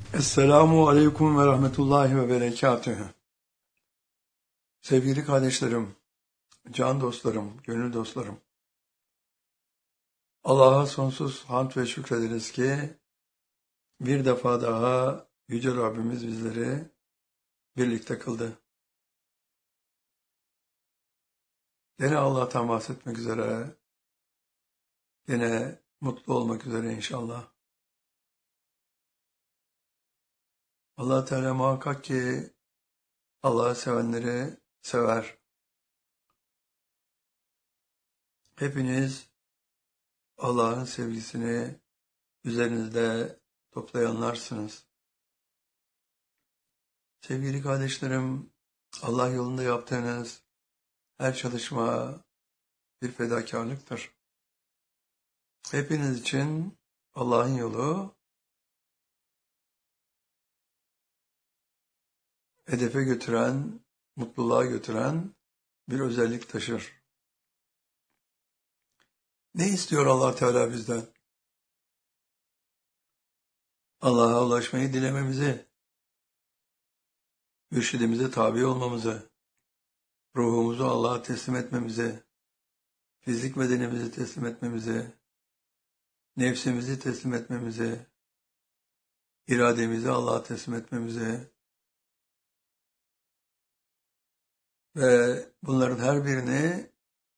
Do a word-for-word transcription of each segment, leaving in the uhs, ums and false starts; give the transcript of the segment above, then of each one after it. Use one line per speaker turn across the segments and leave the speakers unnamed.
Esselamu Aleyküm ve Rahmetullahi ve Berekatühü. Sevgili kardeşlerim, can dostlarım, gönül dostlarım. Allah'a sonsuz hamd ve şükrederiz ki bir defa daha Yüce Rabbimiz bizleri birlikte kıldı. Yine Allah'tan bahsetmek üzere, yine mutlu olmak üzere inşallah. Allah Teala muhakkak ki Allah'ı sevenleri sever. Hepiniz Allah'ın sevgisini üzerinizde toplayanlarsınız. Sevgili kardeşlerim, Allah yolunda yaptığınız her çalışma bir fedakarlıktır. Hepiniz için Allah'ın yolu hedefe götüren, mutluluğa götüren bir özellik taşır. Ne istiyor Allah Teala bizden? Allah'a ulaşmayı dilememizi, mürşidimize tabi olmamızı, ruhumuzu Allah'a teslim etmemizi, fizik bedenimizi teslim etmemizi, nefsimizi teslim etmemizi, irademizi Allah'a teslim etmemizi ve bunların her birini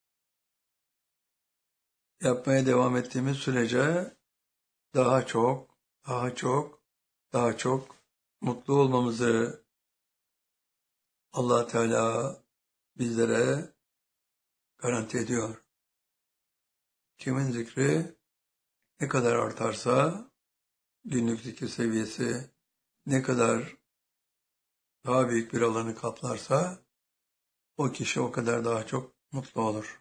yapmaya devam ettiğimiz sürece daha çok, daha çok, daha çok mutlu olmamızı Allah Teala bizlere garanti ediyor. Kimin zikri ne kadar artarsa, günlük zikir seviyesi ne kadar daha büyük bir alanı kaplarsa, o kişi o kadar daha çok mutlu olur.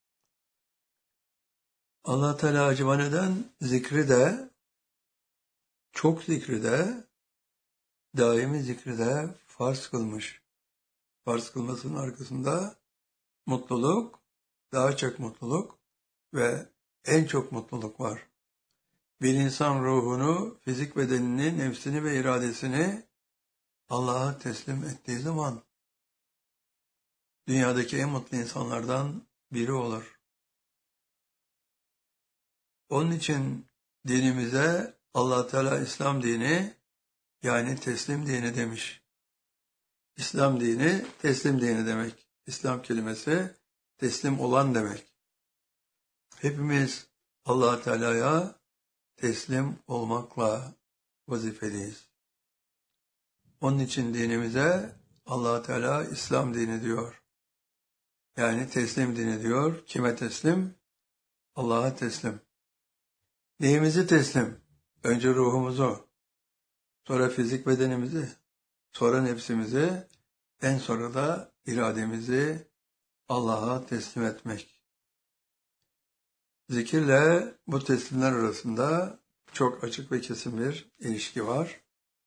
Allah Teala acaba neden zikri de, çok zikri de, daimi zikri de farz kılmış. Farz kılmasının arkasında mutluluk, daha çok mutluluk ve en çok mutluluk var. Bir insan ruhunu, fizik bedenini, nefsini ve iradesini Allah'a teslim ettiği zaman dünyadaki en mutlu insanlardan biri olur. Onun için dinimize Allah Teala İslam dini, yani teslim dini demiş. İslam dini teslim dini demek. İslam kelimesi teslim olan demek. Hepimiz Allah Teala'ya teslim olmakla vazifeliyiz. Onun için dinimize Allah Teala İslam dini diyor. Yani teslim dini diyor. Kime teslim? Allah'a teslim. Neyimizi teslim? Önce ruhumuzu, sonra fizik bedenimizi, sonra nefsimizi, en sonra da irademizi Allah'a teslim etmek. Zikirle bu teslimler arasında çok açık ve kesin bir ilişki var.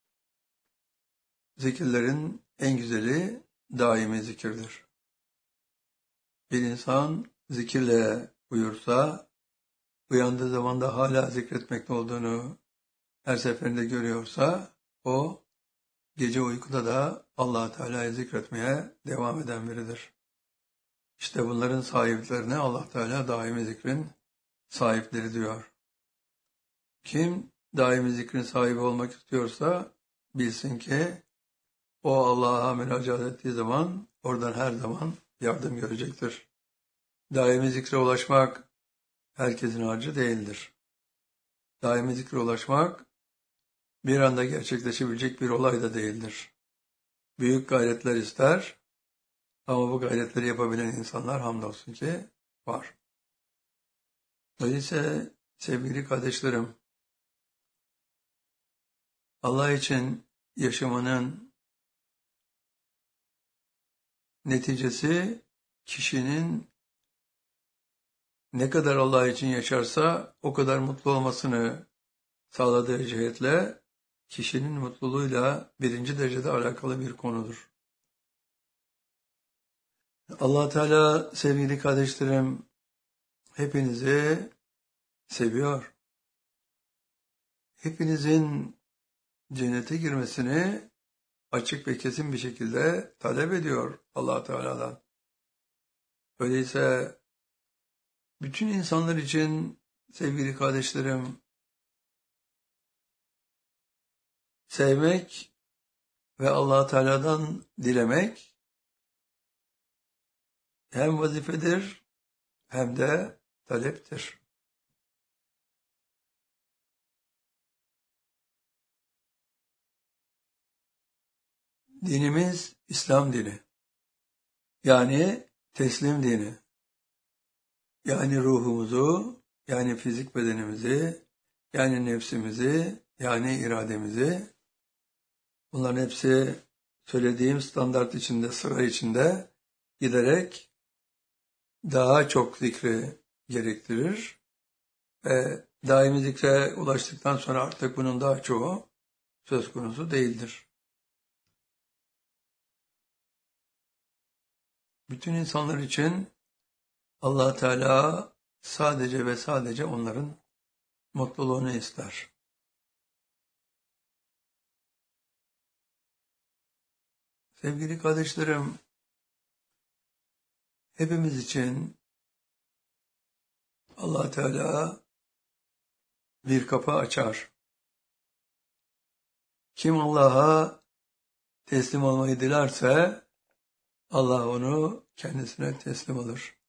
Zikirlerin en güzeli daimi zikirdir. Bir insan zikirle uyursa, uyandığı zaman da hala zikretmekte olduğunu her seferinde görüyorsa, o gece uykuda da Allah Teala'yı zikretmeye devam eden biridir. İşte bunların sahiplerine Allah Teala daimi zikrin sahipleri diyor. Kim daimi zikrin sahibi olmak istiyorsa bilsin ki o Allah'a müracaat ettiği zaman oradan her zaman yardım görecektir. Daimi zikre ulaşmak herkesin harcı değildir. Daimi zikre ulaşmak bir anda gerçekleşebilecek bir olay da değildir. Büyük gayretler ister ama bu gayretleri yapabilen insanlar hamdolsun ki var. Dolayısıyla sevgili kardeşlerim, Allah için yaşamanın neticesi kişinin ne kadar Allah için yaşarsa o kadar mutlu olmasını sağladığı cihetle kişinin mutluluğuyla birinci derecede alakalı bir konudur. Allah Teala sevgili kardeşlerim hepinizi seviyor. Hepinizin cennete girmesini açık ve kesin bir şekilde talep ediyor Allah Teala'dan. Öyleyse bütün insanlar için sevgili kardeşlerim, sevmek ve Allah Teala'dan dilemek hem vazifedir hem de taleptir. Dinimiz İslam dini. Yani teslim dini. Yani ruhumuzu, yani fizik bedenimizi, yani nefsimizi, yani irademizi, bunların hepsi söylediğim standart içinde, sıra içinde giderek daha çok zikri gerektirir. Ve daimi zikre ulaştıktan sonra artık bunun daha çoğu söz konusu değildir. Bütün insanlar için Allah Teala sadece ve sadece onların mutluluğunu ister. Sevgili kardeşlerim, hepimiz için Allah Teala bir kapı açar. Kim Allah'a teslim olmayı dilerse Allah onu kendisine teslim alır.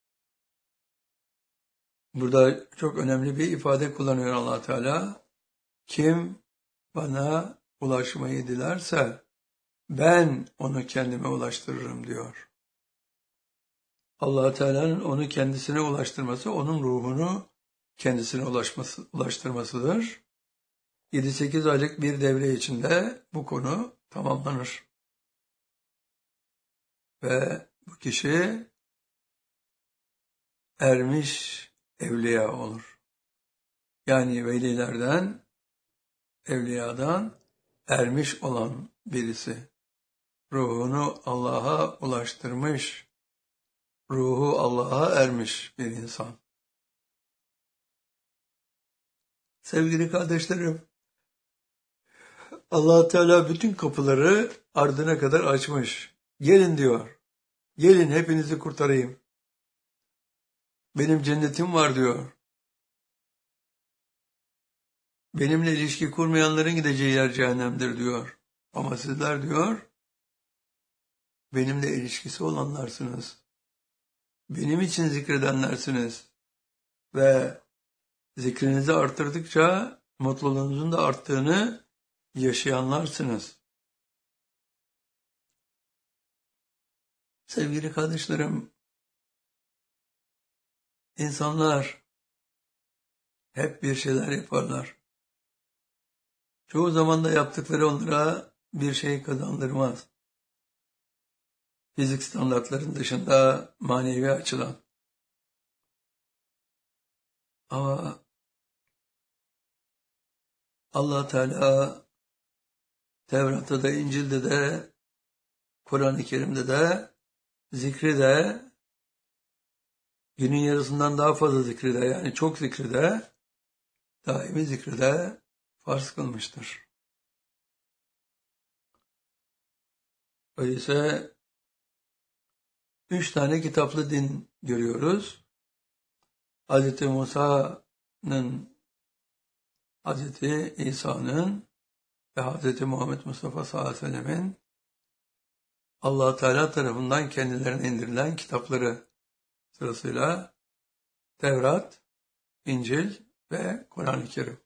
Burada çok önemli bir ifade kullanıyor Allah Teala. Kim bana ulaşmayı dilerse ben onu kendime ulaştırırım diyor. Allah Teala'nın onu kendisine ulaştırması, onun ruhunu kendisine ulaşması, ulaştırmasıdır. yedi sekiz aylık bir devre içinde bu konu tamamlanır. Ve bu kişi ermiş evliya olur. Yani velilerden, evliyadan ermiş olan birisi. Ruhunu Allah'a ulaştırmış, ruhu Allah'a ermiş bir insan. Sevgili kardeşlerim, Allah Teala bütün kapıları ardına kadar açmış. Gelin diyor. Gelin hepinizi kurtarayım. Benim cennetim var diyor. Benimle ilişki kurmayanların gideceği yer cehennemdir diyor. Ama sizler diyor, benimle ilişkisi olanlarsınız. Benim için zikredenlersiniz. Ve zikrinizi arttırdıkça mutluluğunuzun da arttığını yaşayanlarsınız. Sevgili kardeşlerim, insanlar hep bir şeyler yaparlar. Çoğu zaman da yaptıkları onlara bir şey kazandırmaz. Fizik standartların dışında manevi açıdan. Ama Allah Teala Tevrat'ta da, İncil'de de, Kur'an-ı Kerim'de de, zikri de, günün yarısından daha fazla zikri de, yani çok zikri de, daimi zikri de farz kılmıştır. Öyleyse üç tane kitaplı din görüyoruz. Hazreti Musa'nın, Hazreti İsa'nın ve Hazreti Muhammed Mustafa sallallahu aleyhi ve sellemin Allah Teala tarafından kendilerine indirilen kitapları sırasıyla Tevrat, İncil ve Kur'an-ı Kerim.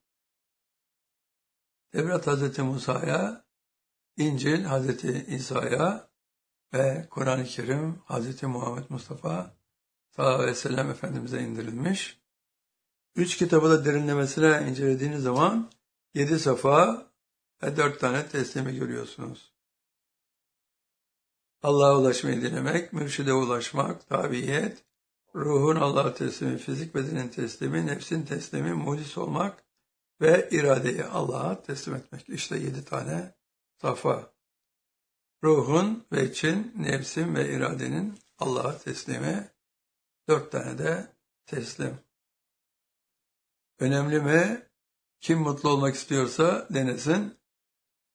Tevrat Hazreti Musa'ya, İncil Hazreti İsa'ya ve Kur'an-ı Kerim Hazreti Muhammed Mustafa sallallahu aleyhi ve sellem Efendimiz'e indirilmiş. Üç kitabı da derinlemesine incelediğiniz zaman yedi safa ve dört tane teslimi görüyorsunuz. Allah'a ulaşmayı dilemek, mürşide ulaşmak, tabiyet, ruhun Allah'a teslimi, fizik bedenin teslimi, nefsin teslimi, mucis olmak ve iradeyi Allah'a teslim etmek. İşte yedi tane safa. Ruhun ve için, nefsin ve iradenin Allah'a teslimi, dört tane de teslim. Önemli mi? Kim mutlu olmak istiyorsa denesin.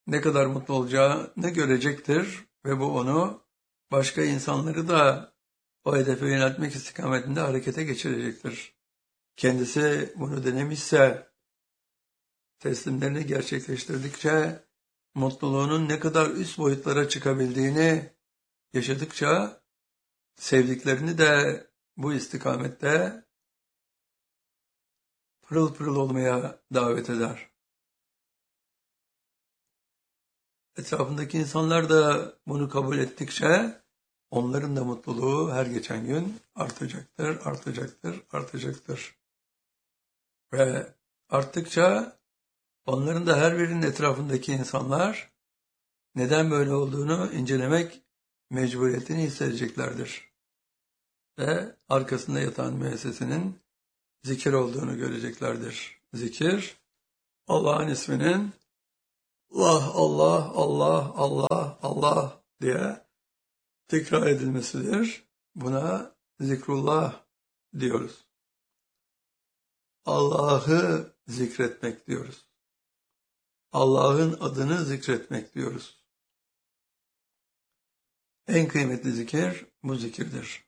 ne kadar mutlu olacağını görecektir ve bu onu başka insanları da o hedefe yöneltmek istikametinde harekete geçirecektir. Kendisi bunu denemişse, teslimlerini gerçekleştirdikçe mutluluğunun ne kadar üst boyutlara çıkabildiğini yaşadıkça sevdiklerini de bu istikamette pırıl pırıl olmaya davet eder. Etrafındaki insanlar da bunu kabul ettikçe onların da mutluluğu her geçen gün artacaktır, artacaktır, artacaktır. Ve arttıkça onların da her birinin etrafındaki insanlar neden böyle olduğunu incelemek mecburiyetini hissedeceklerdir. Ve arkasında yatan müessesenin zikir olduğunu göreceklerdir. Zikir, Allah'ın isminin Allah, Allah, Allah, Allah, Allah diye tekrar edilmesidir. Buna zikrullah diyoruz. Allah'ı zikretmek diyoruz. Allah'ın adını zikretmek diyoruz. En kıymetli zikir bu zikirdir.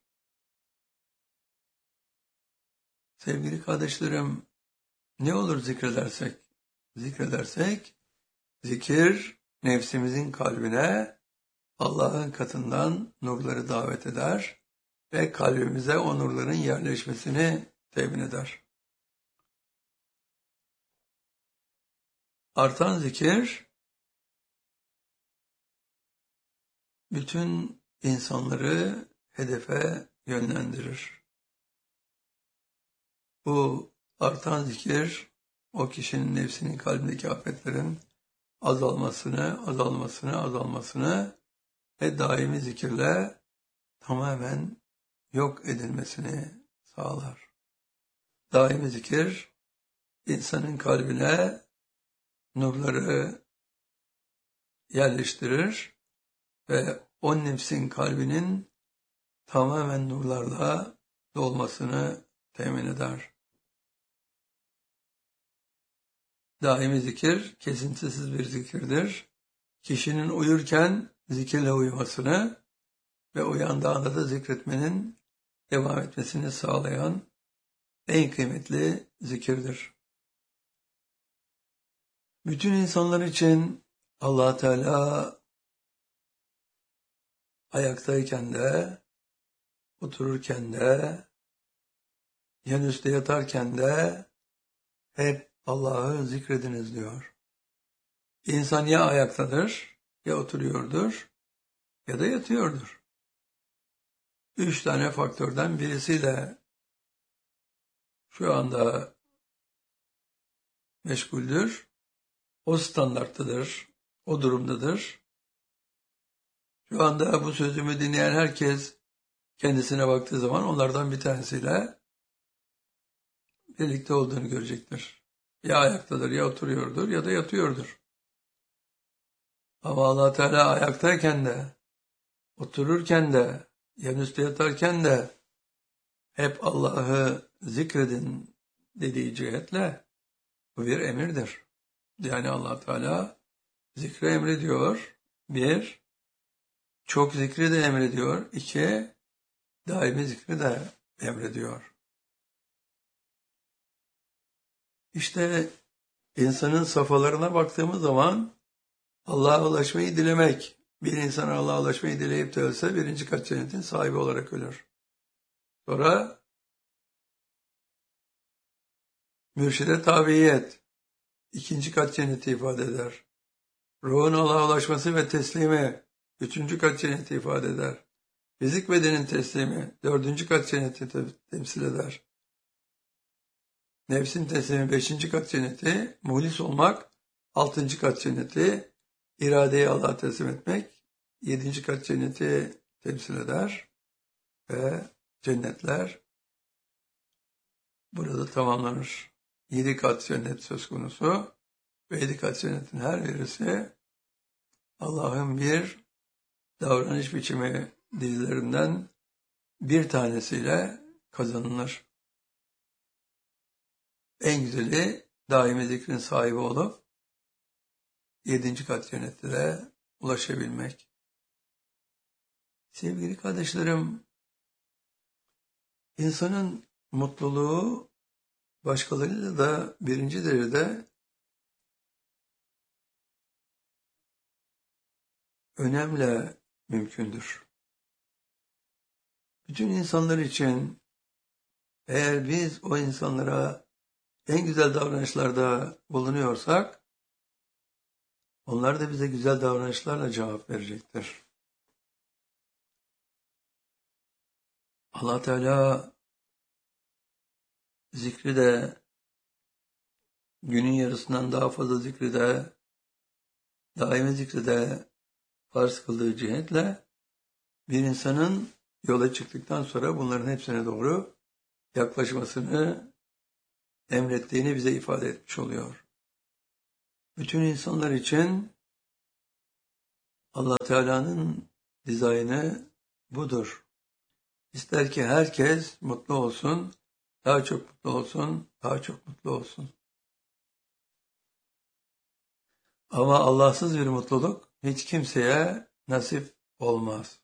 Sevgili kardeşlerim, ne olur zikredersek? Zikredersek, zikir nefsimizin kalbine Allah'ın katından nurları davet eder ve kalbimize o nurların yerleşmesini temin eder. Artan zikir, bütün insanları hedefe yönlendirir. Bu artan zikir, o kişinin nefsinin kalbindeki afetlerin azalmasını, azalmasını, azalmasını ve daimi zikirle tamamen yok edilmesini sağlar. Daimi zikir, insanın kalbine nurları yerleştirir ve o nefsin kalbinin tamamen nurlarla dolmasını temin eder. Daimi zikir kesintisiz bir zikirdir. Kişinin uyurken zikirle uyumasını ve uyandığında da zikretmenin devam etmesini sağlayan en kıymetli zikirdir. Bütün insanlar için Allah Teala ayaktayken de, otururken de, yan üstte yatarken de hep Allah'ı zikrediniz diyor. İnsan ya ayaktadır, ya oturuyordur, ya da yatıyordur. Üç tane faktörden birisiyle şu anda meşguldür. O standarttadır, o durumdadır. Şu anda bu sözümü dinleyen herkes kendisine baktığı zaman onlardan bir tanesiyle birlikte olduğunu görecektir. Ya ayaktadır, ya oturuyordur, ya da yatıyordur. Ama Allah Teala ayaktayken de, otururken de, yan üstte yatarken de hep Allah'ı zikredin dediği cihetle bu bir emirdir. Yani Allah Teala zikre emrediyor. Bir, çok zikri de emrediyor. İki, daimi zikri de emrediyor. İşte insanın safhalarına baktığımız zaman Allah'a ulaşmayı dilemek. Bir insan Allah'a ulaşmayı dileyip de ölse birinci kat cennetin sahibi olarak ölür. Sonra mürşide tabiyet. İkinci kat cenneti ifade eder. Ruhun Allah'a ulaşması ve teslimi. Üçüncü kat cenneti ifade eder. Fizik bedenin teslimi. Dördüncü kat cenneti te- temsil eder. Nefsin teslimi beşinci kat cenneti. Muhlis olmak altıncı kat cenneti. İradeyi Allah'a teslim etmek yedinci kat cenneti temsil eder. Ve cennetler burada tamamlanır. Yedi kat cennet söz konusu ve yedi kat cennetin her birisi Allah'ın bir davranış biçimi dizilerinden bir tanesiyle kazanılır. En güzeli daimi zikrin sahibi olup yedinci kat cennete ulaşabilmek. Sevgili kardeşlerim, insanın mutluluğu başkalarıyla da birinci derecede önemle mümkündür. Bütün insanlar için eğer biz o insanlara en güzel davranışlarda bulunuyorsak, onlar da bize güzel davranışlarla cevap verecektir. Allah Teala zikri de günün yarısından daha fazla zikri de daimi zikri de farz kıldığı cihetle bir insanın yola çıktıktan sonra bunların hepsine doğru yaklaşmasını emrettiğini bize ifade etmiş oluyor. Bütün insanlar için Allah Teala'nın dizaynı budur. İster ki herkes mutlu olsun, daha çok mutlu olsun, daha çok mutlu olsun. Ama Allahsız bir mutluluk hiç kimseye nasip olmaz.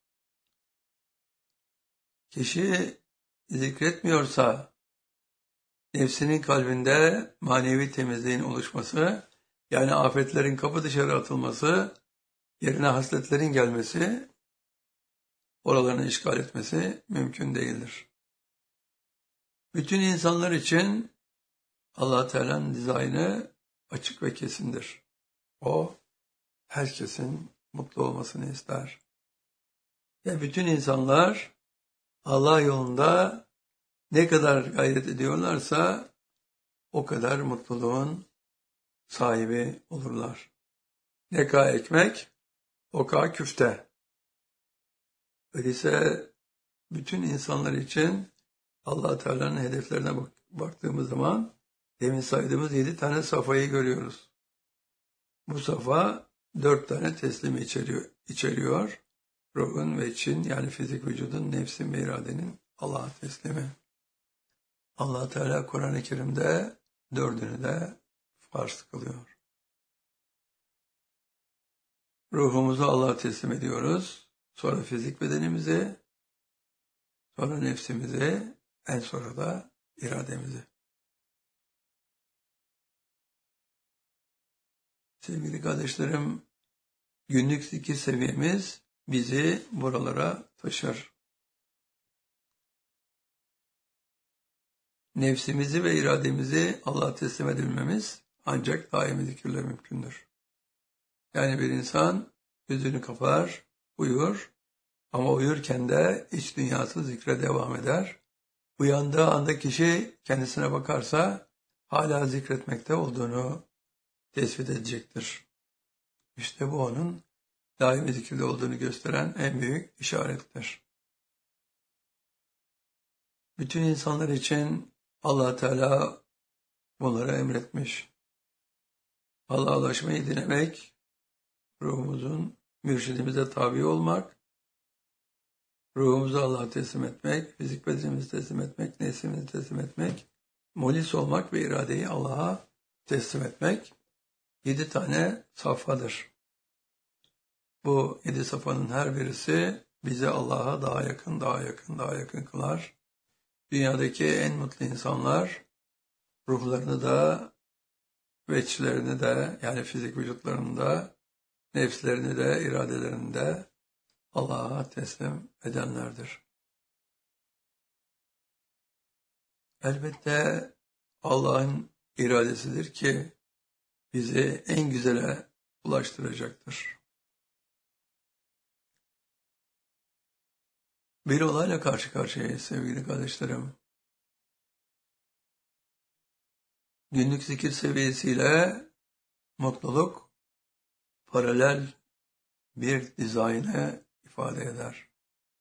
Kişi zikretmiyorsa, nefsinin kalbinde manevi temizliğin oluşması, yani afetlerin kapı dışarı atılması, yerine hasletlerin gelmesi, oralarını işgal etmesi mümkün değildir. Bütün insanlar için Allah Teala'nın dizaynı açık ve kesindir. O, herkesin mutlu olmasını ister. Ve bütün insanlar Allah yolunda ne kadar gayret ediyorlarsa o kadar mutluluğun sahibi olurlar. Ne ka ekmek, o ka küfte. Öyleyse bütün insanlar için Allah Teala'nın hedeflerine bak baktığımız zaman demin saydığımız yedi tane safhayı görüyoruz. Bu safa dört tane teslimi içeriyor. içeriyor. Ruhun ve için, yani fizik vücudun, nefsin ve iradenin Allah'a teslimi. Allah Teala Kur'an-ı Kerim'de dördünü de farz kılıyor. Ruhumuzu Allah'a teslim ediyoruz. Sonra fizik bedenimizi, sonra nefsimizi, en sonra da irademizi. Sevgili kardeşlerim, günlük zikir seviyemiz bizi buralara taşır. Nefsimizi ve irademizi Allah'a teslim edilmemiz ancak daimi zikirle mümkündür. Yani bir insan gözünü kapar, uyur ama uyurken de iç dünyası zikre devam eder. Uyandığı anda kişi kendisine bakarsa hala zikretmekte olduğunu tespit edecektir. İşte bu onun daimi zikirde olduğunu gösteren en büyük işarettir. Bütün insanlar için Allah Teala bunları emretmiş. Allah'a ulaşmayı dilemek, ruhumuzun mürşidimize tabi olmak, ruhumuzu Allah'a teslim etmek, fizik bedenimizi teslim etmek, nefsimizi teslim etmek, mulis olmak ve iradeyi Allah'a teslim etmek yedi tane safhadır. Bu yedi safhanın her birisi bizi Allah'a daha yakın, daha yakın, daha yakın kılar. Dünyadaki en mutlu insanlar ruhlarını da, veçlerini de, yani fizik vücutlarını da, nefslerini de, iradelerini de Allah'a teslim edenlerdir. Elbette Allah'ın iradesidir ki bizi en güzele ulaştıracaktır. Bir olayla karşı karşıyayız sevgili kardeşlerim. Günlük zikir seviyesiyle mutluluk paralel bir dizaynı ifade eder.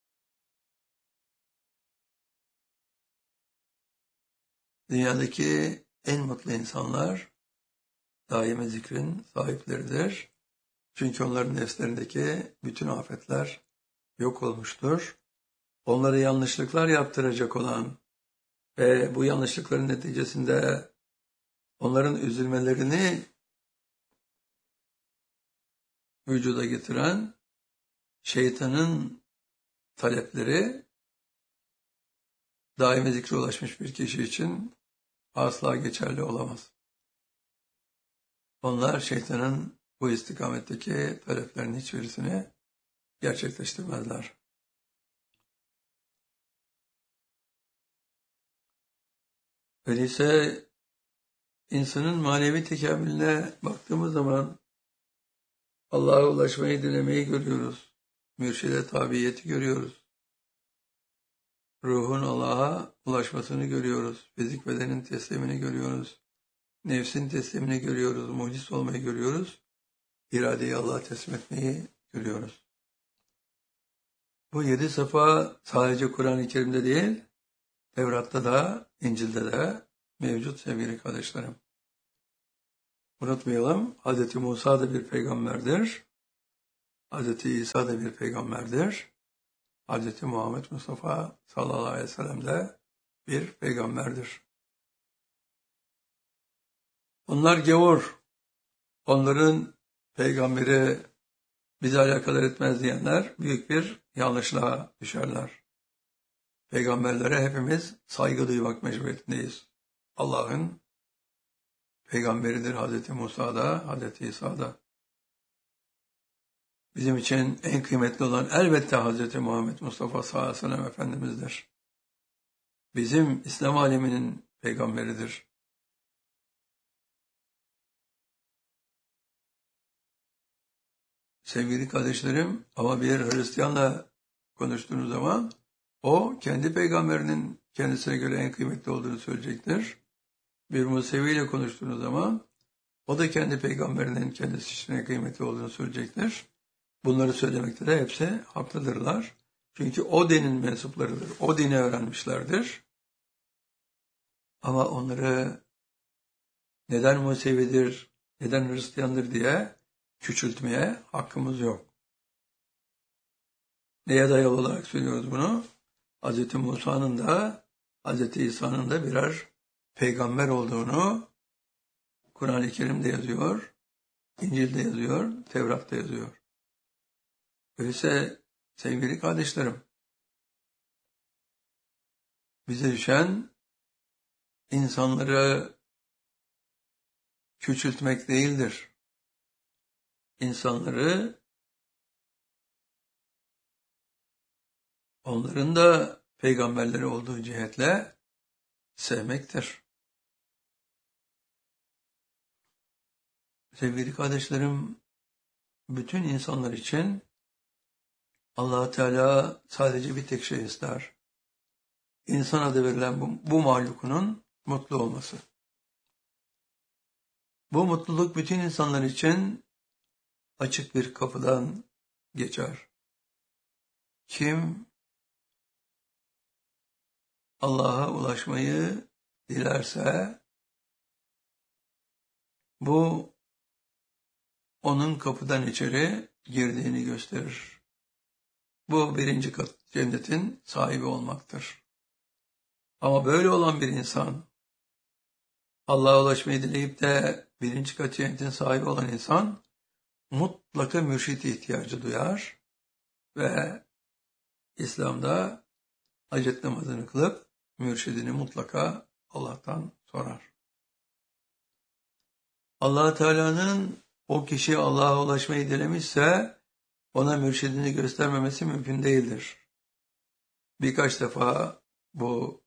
Dünyadaki en mutlu insanlar daimi zikrin sahipleridir. Çünkü onların nefslerindeki bütün afetler yok olmuştur. Onlara yanlışlıklar yaptıracak olan ve bu yanlışlıkların neticesinde onların üzülmelerini vücuda getiren şeytanın talepleri daimi zikre ulaşmış bir kişi için asla geçerli olamaz. Onlar şeytanın bu istikametteki taleplerinin hiçbirisini gerçekleştirmezler. Öyleyse insanın manevi tekamülüne baktığımız zaman Allah'a ulaşmayı dilemeyi görüyoruz. Mürşide tabiyeti görüyoruz. Ruhun Allah'a ulaşmasını görüyoruz. Fizik bedenin teslimini görüyoruz. Nefsin teslimini görüyoruz. Mucis olmayı görüyoruz. İradeyi Allah'a teslim etmeyi görüyoruz. Bu yedi safa sadece Kur'an-ı Kerim'de değil, Tevrat'ta da, İncil'de de mevcut sevgili kardeşlerim. Unutmayalım, Hz. Musa da bir peygamberdir. Hz. İsa da bir peygamberdir. Hz. Muhammed Mustafa sallallahu aleyhi ve sellem de bir peygamberdir. Onlar gavur. Onların peygamberi bizi alakadar etmez diyenler büyük bir yanlışlığa düşerler. Peygamberlere hepimiz saygı duymak mecburiyetindeyiz. Allah'ın peygamberidir Hz. Musa da, Hz. İsa da. Bizim için en kıymetli olan elbette Hz. Muhammed Mustafa sallallahu aleyhi ve sellem Efendimiz'dir. Bizim İslam aleminin peygamberidir. Sevgili kardeşlerim, ama bir Hristiyanla konuştuğunuz zaman o kendi peygamberinin kendisine göre en kıymetli olduğunu söyleyecektir. Bir Musevi ile konuştuğunuz zaman o da kendi peygamberinin kendisi için en kıymetli olduğunu söyleyecektir. Bunları söylemekte de hepsi haklıdırlar. Çünkü o dinin mensuplarıdır. O dini öğrenmişlerdir. Ama onları neden Musevidir, neden Hristiyandır diye küçültmeye hakkımız yok. Neye dayalı olarak söylüyoruz bunu? Hz. Musa'nın da Hz. İsa'nın da birer peygamber olduğunu Kur'an-ı Kerim'de yazıyor, İncil'de yazıyor, Tevrat'ta yazıyor. Öyleyse sevgili kardeşlerim, bize düşen insanları küçültmek değildir. İnsanları onların da peygamberleri olduğu cihetle sevmektir. Sevgili kardeşlerim, bütün insanlar için Allah Teala sadece bir tek şey ister. İnsan adı verilen bu, bu mahlukunun mutlu olması. Bu mutluluk bütün insanlar için açık bir kapıdan geçer. Kim Allah'a ulaşmayı dilerse bu onun kapıdan içeri girdiğini gösterir. Bu birinci kat cennetin sahibi olmaktır. Ama böyle olan bir insan, Allah'a ulaşmayı dileyip de birinci kat cennetin sahibi olan insan mutlaka mürşit ihtiyacı duyar ve İslam'da hacet namazını kılıp mürşidini mutlaka Allah'tan sorar. Allah Teala'nın o kişi Allah'a ulaşmayı dilemişse ona mürşidini göstermemesi mümkün değildir. Birkaç defa bu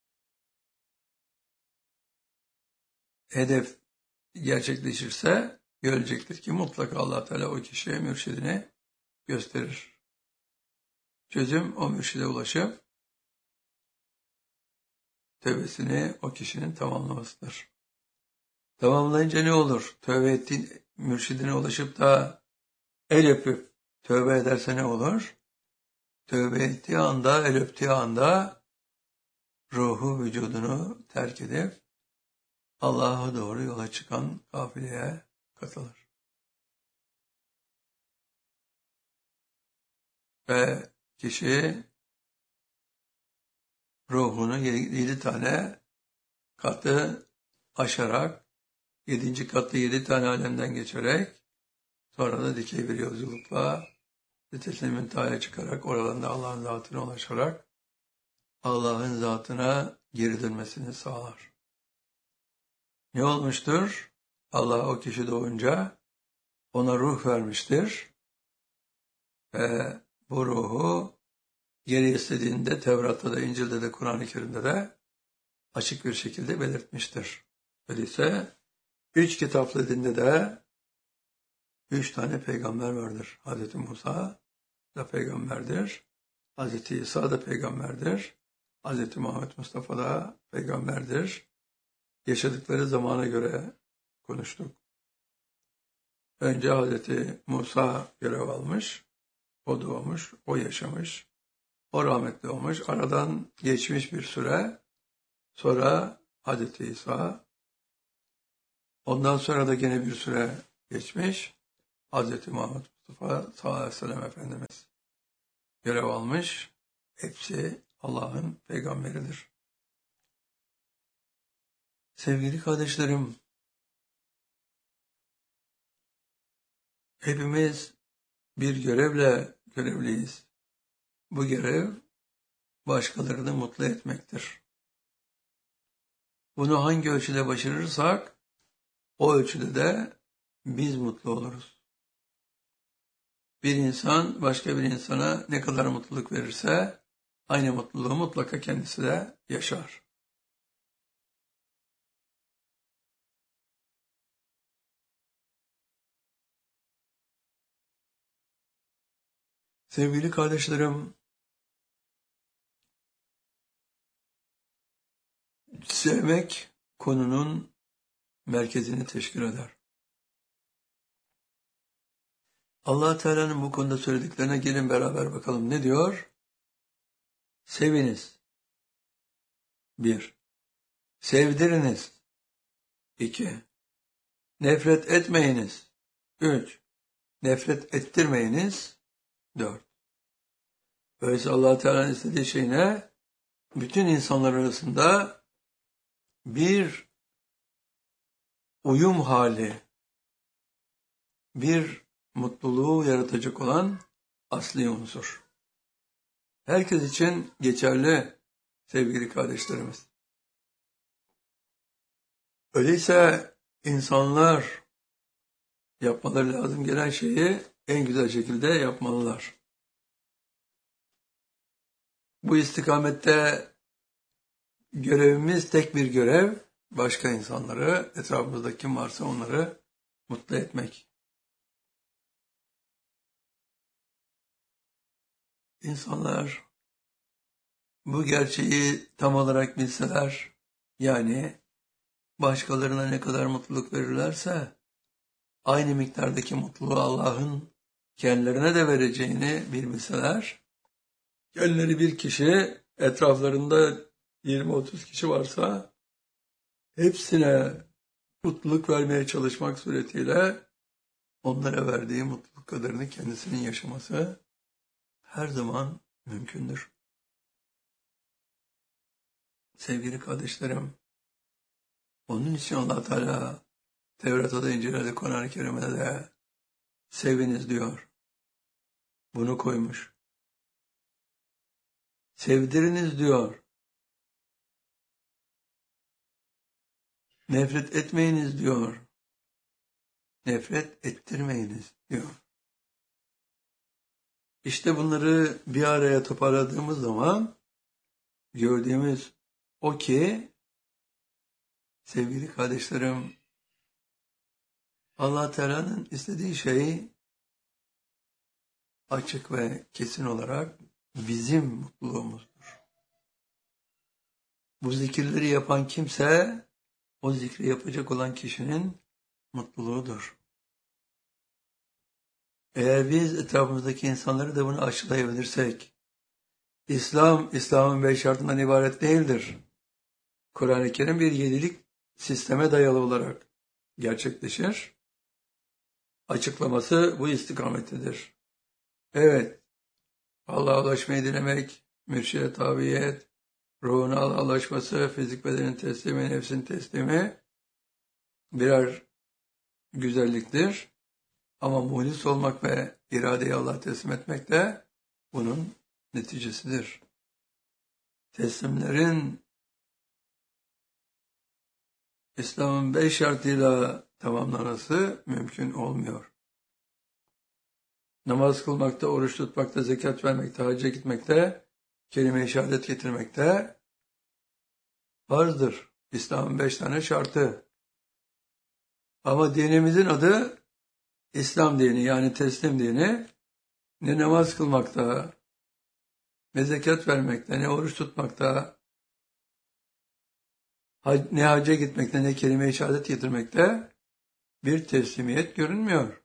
hedef gerçekleşirse görecektir ki mutlaka Allah Teala o kişiye mürşidini gösterir. Çözüm o mürşide ulaşıp tövbesini o kişinin tamamlamasıdır. Tamamlayınca ne olur? Tövbe ettiğin mürşidine ulaşıp da el öpüp tövbe ederse ne olur? Tövbe ettiği anda, el öptüğü anda ruhu vücudunu terk edip Allah'a doğru yola çıkan kafileye katılır. Ve kişi ruhunu yedi tane katı aşarak, yedinci katı yedi tane alemden geçerek Sonra da dikey bir yolculukla Sidret-i Münteha'ya çıkarak oradan da Allah'ın zatına ulaşarak Allah'ın zatına geri dönmesini sağlar. Ne olmuştur? Allah o kişi doğunca ona ruh vermiştir ve bu ruhu geri istediğinde Tevrat'ta da, İncil'de de, Kur'an-ı Kerim'de de açık bir şekilde belirtmiştir. Öyleyse üç kitaplı dinde de üç tane peygamber vardır. Hazreti Musa da peygamberdir. Hazreti İsa da peygamberdir. Hazreti Muhammed Mustafa da peygamberdir. Yaşadıkları zamana göre konuştuk. Önce Hazreti Musa görev almış, o doğmuş, o yaşamış, o rahmetli olmuş. Aradan geçmiş bir süre, sonra Hazreti İsa, ondan sonra da gene bir süre geçmiş, Hazreti Muhammed Mustafa sallallahu aleyhi ve sellem Efendimiz görev almış. Hepsi Allah'ın peygamberidir. Sevgili kardeşlerim, hepimiz bir görevle görevliyiz. Bu görev başkalarını mutlu etmektir. Bunu hangi ölçüde başarırsak o ölçüde de biz mutlu oluruz. Bir insan başka bir insana ne kadar mutluluk verirse aynı mutluluğu mutlaka kendisi de yaşar. Sevgili kardeşlerim, sevmek konunun merkezini teşkil eder. Allah Teala'nın bu konuda söylediklerine gelin beraber bakalım. Ne diyor? Seviniz. Bir. Sevdiriniz. İki. Nefret etmeyiniz. Üç. Nefret ettirmeyiniz. Dört. Öyleyse Allah Teala'nın istediği şey ne? Bütün insanlar arasında bir uyum hali, bir mutluluğu yaratacak olan asli unsur. Herkes için geçerli sevgili kardeşlerimiz. Öyleyse insanlar yapmaları lazım gelen şeyi en güzel şekilde yapmalılar. Bu istikamette görevimiz tek bir görev, başka insanları, etrafımızda kim varsa onları mutlu etmek. İnsanlar bu gerçeği tam olarak bilseler, yani başkalarına ne kadar mutluluk verirlerse, aynı miktardaki mutluluğu Allah'ın kendilerine de vereceğini bilmeseler, kendileri bir kişi, etraflarında yirmi otuz kişi varsa, hepsine mutluluk vermeye çalışmak suretiyle onlara verdiği mutluluk kadarını kendisinin yaşaması her zaman mümkündür. Sevgili kardeşlerim, onun için Allah Teala Tevrat'ta da, İncil'de de, Kur'an-ı Kerim'de de seviniz diyor. Bunu koymuş. Sevdiriniz diyor. Nefret etmeyiniz diyor. Nefret ettirmeyiniz diyor. İşte bunları bir araya toparladığımız zaman gördüğümüz o ki, sevgili kardeşlerim, Allah Teala'nın istediği şey açık ve kesin olarak bizim mutluluğumuzdur. Bu zikirleri yapan kimse, o zikri yapacak olan kişinin mutluluğudur. Eğer biz etrafımızdaki insanları da bunu aşılayabilirsek, İslam, İslam'ın beş şartından ibaret değildir. Kur'an-ı Kerim bir yedilik sisteme dayalı olarak gerçekleşir. Açıklaması bu istikamettedir. Evet, Allah'a ulaşmayı dilemek, mürşide tabiyet, ruhuna Allah'a ulaşması, fizik bedenin teslimi, nefsin teslimi birer güzelliktir. Ama muhlis olmak ve iradeyi Allah'a teslim etmek de bunun neticesidir. Teslimlerin İslam'ın beş şartıyla tamamlanması mümkün olmuyor. Namaz kılmakta, oruç tutmakta, zekat vermekte, hacca gitmekte, kelime-i şehadet getirmekte farzdır. İslam'ın beş tane şartı. Ama dinimizin adı İslam dini, yani teslim dini. Ne namaz kılmakta, ne zekat vermekte, ne oruç tutmakta, ne hacca gitmekte, ne kelime-i şehadet getirmekte bir teslimiyet görünmüyor.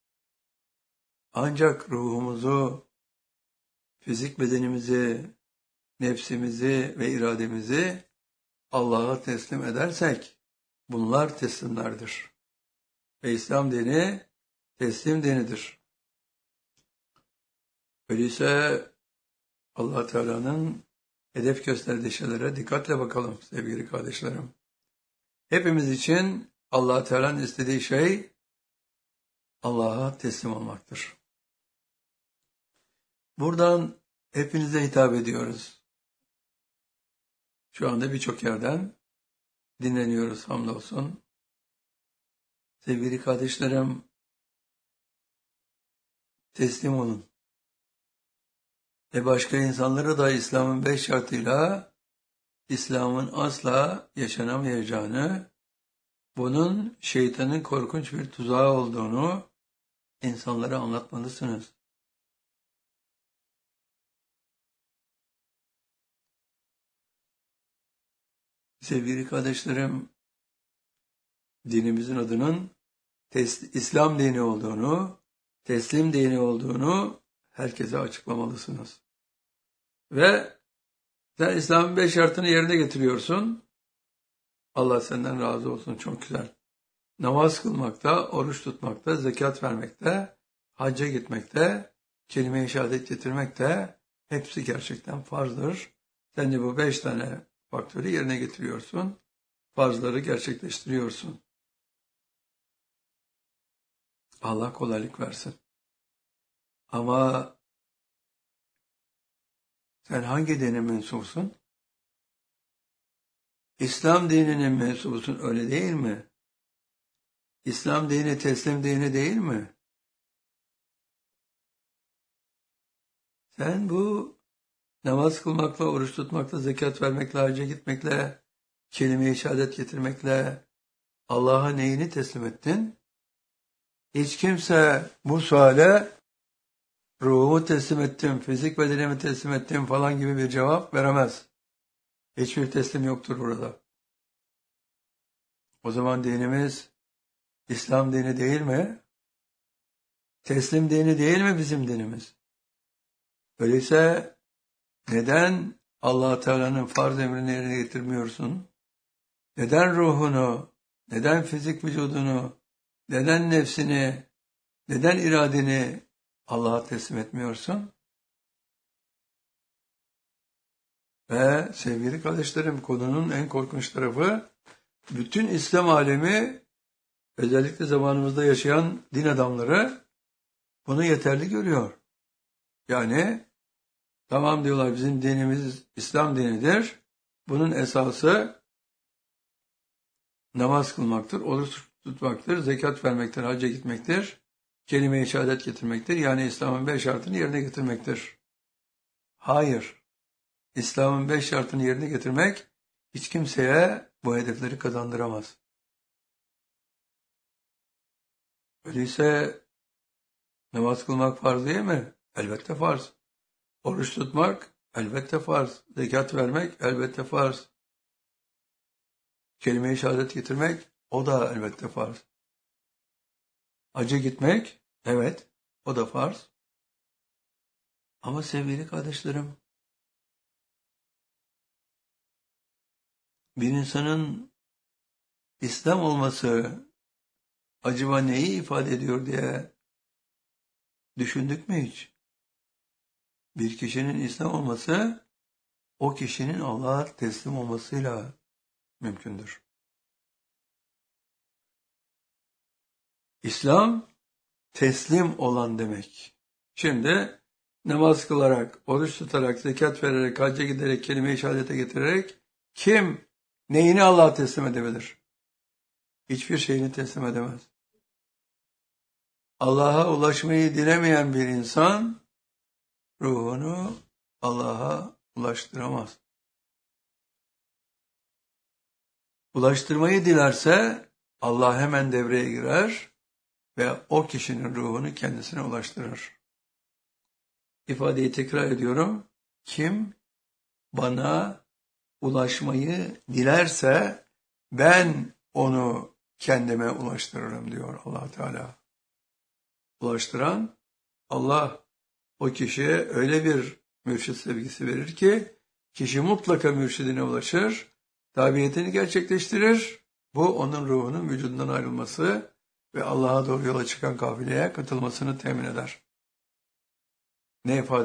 Ancak ruhumuzu, fizik bedenimizi, nefsimizi ve irademizi Allah'a teslim edersek bunlar teslimlerdir. Ve İslam dini teslim dinidir. Öyleyse Allah Teala'nın hedef gösterdiği şeylere dikkatle bakalım sevgili kardeşlerim. Hepimiz için Allah Teala'nın istediği şey Allah'a teslim olmaktır. Buradan hepinize hitap ediyoruz. Şu anda birçok yerden dinleniyoruz hamdolsun. Sevgili kardeşlerim, teslim olun. Ve başka insanlara da İslam'ın beş şartıyla İslam'ın asla yaşanamayacağını, bunun şeytanın korkunç bir tuzağı olduğunu insanlara anlatmalısınız. Sevgili kardeşlerim, dinimizin adının İslam dini olduğunu, teslim dini olduğunu herkese açıklamalısınız. Ve sen İslam'ın beş şartını yerine getiriyorsun. Allah senden razı olsun, çok güzel. Namaz kılmakta, oruç tutmakta, zekat vermekte, hacca gitmekte, kelime-i şehadet getirmekte hepsi gerçekten farzdır. Sen de bu beş tane faktörü yerine getiriyorsun. Farzları gerçekleştiriyorsun. Allah kolaylık versin. Ama sen hangi dine mensupsun? İslam dininin mensubusun, öyle değil mi? İslam dini teslim dini değil mi? Sen bu namaz kılmakla, oruç tutmakla, zekat vermekle, hacca gitmekle, kelime-i şehadet getirmekle Allah'a neyini teslim ettin? Hiç kimse bu suale ruhumu teslim ettim, fizik bedenimi teslim ettim falan gibi bir cevap veremez. Hiçbir teslim yoktur burada. O zaman dinimiz İslam dini değil mi? Teslim dini değil mi bizim dinimiz? Öyleyse neden Allah Teala'nın farz emrini yerine getirmiyorsun? Neden ruhunu, neden fizik vücudunu, neden nefsini, neden iradeni Allah'a teslim etmiyorsun? Ve sevgili kardeşlerim, konunun en korkunç tarafı, bütün İslam alemi, özellikle zamanımızda yaşayan din adamları bunu yeterli görüyor. Yani tamam diyorlar, bizim dinimiz İslam dinidir. Bunun esası namaz kılmaktır, oruç tutmaktır, zekat vermektir, hacca gitmektir, kelime-i şehadet getirmektir. Yani İslam'ın beş şartını yerine getirmektir. Hayır. İslam'ın beş şartını yerine getirmek hiç kimseye bu hedefleri kazandıramaz. Öyleyse namaz kılmak farz değil mi? Elbette farz. Oruç tutmak elbette farz. Zekat vermek elbette farz. Kelime-i şehadet getirmek o da elbette farz. Hacca gitmek evet o da farz. Ama sevgili kardeşlerim, bir insanın İslam olması acaba neyi ifade ediyor diye düşündük mü hiç? Bir kişinin İslam olması o kişinin Allah'a teslim olmasıyla mümkündür. İslam teslim olan demek. Şimdi namaz kılarak, oruç tutarak, zekat vererek, hacca giderek, kelime-i şehadete getirerek kim neyini Allah'a teslim edebilir? Hiçbir şeyini teslim edemez. Allah'a ulaşmayı dilemeyen bir insan ruhunu Allah'a ulaştıramaz. Ulaştırmayı dilerse Allah hemen devreye girer ve o kişinin ruhunu kendisine ulaştırır. İfadeyi tekrar ediyorum. Kim bana ulaşmayı dilerse ben onu kendime ulaştırırım diyor Allah Teala. Ulaştıran Allah, o kişiye öyle bir mürşid sevgisi verir ki kişi mutlaka mürşidine ulaşır, tabiyetini gerçekleştirir. Bu onun ruhunun vücudundan ayrılması ve Allah'a doğru yola çıkan kafileye katılmasını temin eder. Ne ifade